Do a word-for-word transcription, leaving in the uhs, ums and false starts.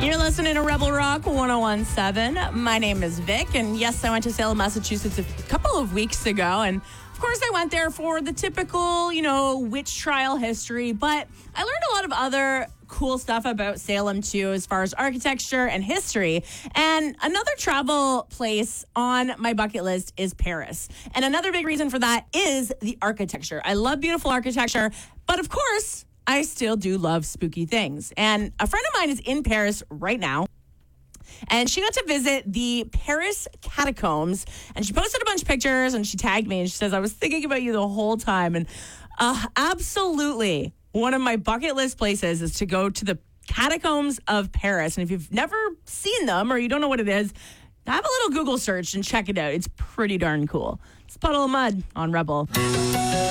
You're listening to Rebel Rock one oh one seven. My name is Vic, and yes, I went to Salem, Massachusetts a couple of weeks ago, and of course I went there for the typical, you know, witch trial history, but I learned a lot of other cool stuff about Salem too, as far as architecture and history. And another travel place on my bucket list is Paris. And another big reason for that is the architecture. I love beautiful architecture, but of course, I still do love spooky things. And a friend of mine is in Paris right now, and she got to visit the Paris catacombs, and she posted a bunch of pictures, and she tagged me, and she says, I was thinking about you the whole time. And uh, absolutely, one of my bucket list places is to go to the catacombs of Paris. And if you've never seen them or you don't know what it is, have a little Google search and check it out. It's pretty darn cool. It's Puddle of Mudd on Rebel.